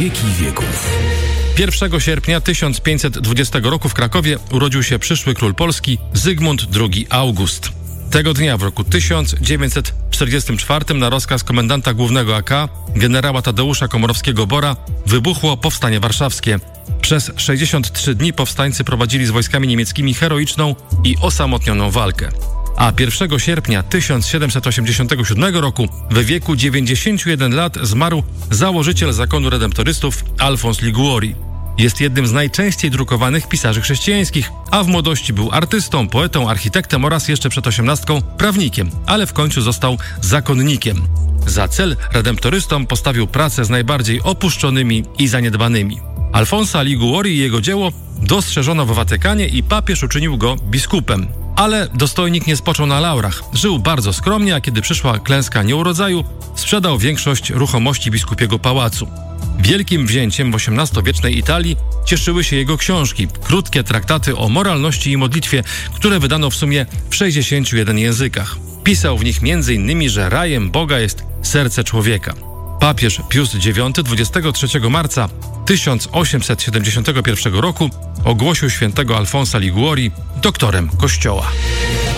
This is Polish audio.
wieki wieków. 1 sierpnia 1520 roku w Krakowie urodził się przyszły król Polski Zygmunt II August. Tego dnia w roku 1944 na rozkaz komendanta głównego AK, generała Tadeusza Komorowskiego-Bora, wybuchło Powstanie Warszawskie. Przez 63 dni powstańcy prowadzili z wojskami niemieckimi heroiczną i osamotnioną walkę. A 1 sierpnia 1787 roku w wieku 91 lat zmarł założyciel zakonu redemptorystów Alfons Liguori. Jest jednym z najczęściej drukowanych pisarzy chrześcijańskich, a w młodości był artystą, poetą, architektem oraz jeszcze przed 18 prawnikiem, ale w końcu został zakonnikiem. Za cel redemptorystom postawił pracę z najbardziej opuszczonymi i zaniedbanymi. Alfonsa Liguori i jego dzieło dostrzeżono w Watykanie i papież uczynił go biskupem. Ale dostojnik nie spoczął na laurach. Żył bardzo skromnie, a kiedy przyszła klęska nieurodzaju, sprzedał większość ruchomości biskupiego pałacu. Wielkim wzięciem w XVIII-wiecznej Italii cieszyły się jego książki, krótkie traktaty o moralności i modlitwie, które wydano w sumie w 61 językach. Pisał w nich m.in., że rajem Boga jest serce człowieka. Papież Pius IX 23 marca 1871 roku ogłosił świętego Alfonsa Liguori doktorem Kościoła.